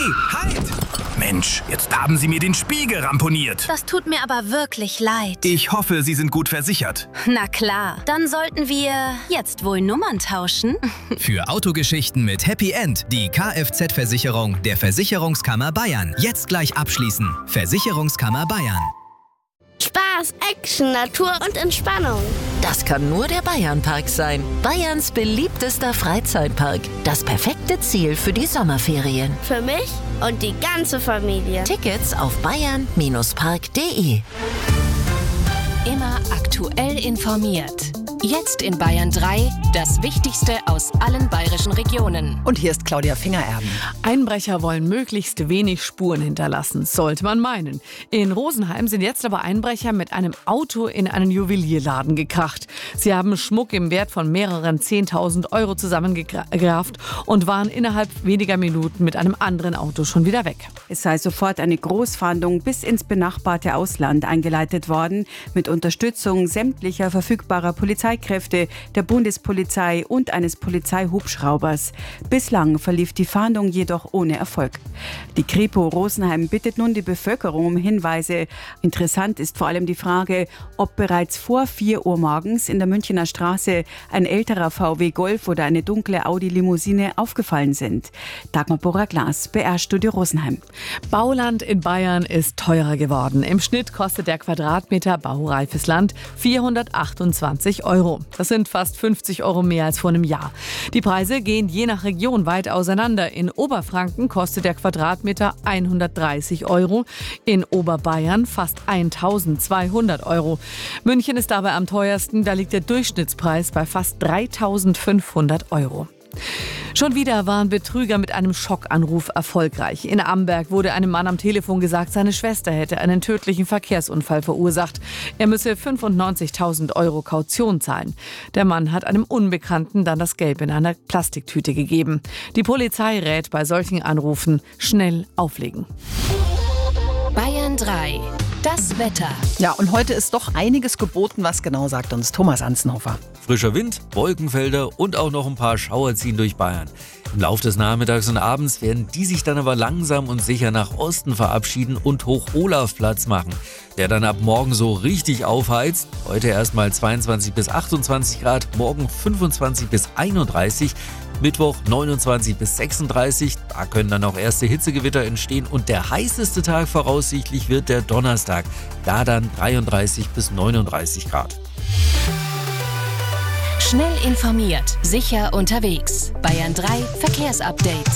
Hey, halt! Mensch, jetzt haben Sie mir den Spiegel ramponiert. Das tut mir aber wirklich leid. Ich hoffe, Sie sind gut versichert. Na klar, dann sollten wir jetzt wohl Nummern tauschen. Für Autogeschichten mit Happy End die Kfz-Versicherung der Versicherungskammer Bayern. Jetzt gleich abschließen. Versicherungskammer Bayern. Spaß, Action, Natur und Entspannung. Das kann nur der Bayernpark sein. Bayerns beliebtester Freizeitpark. Das perfekte Ziel für die Sommerferien. Für mich und die ganze Familie. Tickets auf bayern-park.de. Immer aktuell informiert. Jetzt in Bayern 3, das Wichtigste aus allen bayerischen Regionen. Und hier ist Claudia Fingererben. Einbrecher wollen möglichst wenig Spuren hinterlassen, sollte man meinen. In Rosenheim sind jetzt aber Einbrecher mit einem Auto in einen Juwelierladen gekracht. Sie haben Schmuck im Wert von mehreren 10.000 Euro zusammengerafft und waren innerhalb weniger Minuten mit einem anderen Auto schon wieder weg. Es sei sofort eine Großfahndung bis ins benachbarte Ausland eingeleitet worden, mit Unterstützung sämtlicher verfügbarer Polizeikräfte, der Bundespolizei und eines Polizeihubschraubers. Bislang verlief die Fahndung jedoch ohne Erfolg. Die Kripo Rosenheim bittet nun die Bevölkerung um Hinweise. Interessant ist vor allem die Frage, ob bereits vor 4 Uhr morgens in der Münchener Straße ein älterer VW Golf oder eine dunkle Audi-Limousine aufgefallen sind. Dagmar Bora-Glas, BR-Studio Rosenheim. Bauland in Bayern ist teurer geworden. Im Schnitt kostet der Quadratmeter baureifes Land 428 Euro. Das sind fast 50 Euro mehr als vor einem Jahr. Die Preise gehen je nach Region weit auseinander. In Oberfranken kostet der Quadratmeter 130 Euro, in Oberbayern fast 1.200 Euro. München ist dabei am teuersten, da liegt der Durchschnittspreis bei fast 3.500 Euro. Schon wieder waren Betrüger mit einem Schockanruf erfolgreich. In Amberg wurde einem Mann am Telefon gesagt, seine Schwester hätte einen tödlichen Verkehrsunfall verursacht. Er müsse 95.000 Euro Kaution zahlen. Der Mann hat einem Unbekannten dann das Geld in einer Plastiktüte gegeben. Die Polizei rät bei solchen Anrufen schnell auflegen. Bayern 3, das Wetter. Ja, und heute ist doch einiges geboten. Was genau, sagt uns Thomas Anzenhofer. Frischer Wind, Wolkenfelder und auch noch ein paar Schauer ziehen durch Bayern. Im Laufe des Nachmittags und Abends werden die sich dann aber langsam und sicher nach Osten verabschieden und Hoch-Olaf Platz machen. Der dann ab morgen so richtig aufheizt. Heute erstmal 22 bis 28 Grad, morgen 25 bis 31, Mittwoch 29 bis 36. Da können dann auch erste Hitzegewitter entstehen und der heißeste Tag voraussichtlich wird der Donnerstag. Da dann 33 bis 39 Grad. Schnell informiert, sicher unterwegs. Bayern 3 Verkehrsupdate.